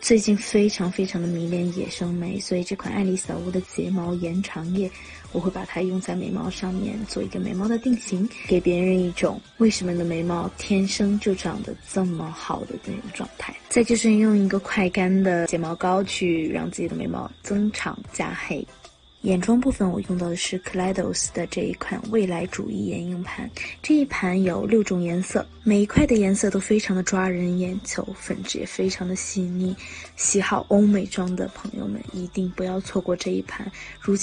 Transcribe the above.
最近非常的迷恋野生眉，所以这款爱丽丝屋的睫毛延长液，我会把它用在眉毛上面，做一个眉毛的定型，给别人一种为什么你的眉毛天生就长得这么好的那种状态。再就是用一个快干的睫毛膏去让自己的眉毛增长加黑。眼妆部分我用到的是 Kaleidos 的这一款未来主义眼影盘，这一盘有6种颜色，每一块的颜色都非常的抓人眼球，粉质也非常的细腻，喜好欧美妆的朋友们一定不要错过这一盘。如